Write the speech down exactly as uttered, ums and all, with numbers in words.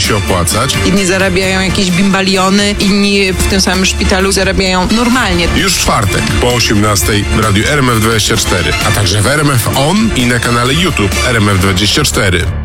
się opłacać. Jedni zarabiają jakieś bimbaliony, inni w tym samym szpitalu zarabiają normalnie. Już w czwartek po osiemnastej w radiu R M F dwadzieścia cztery, a także w R M F On i na kanale YouTube R M F dwadzieścia cztery.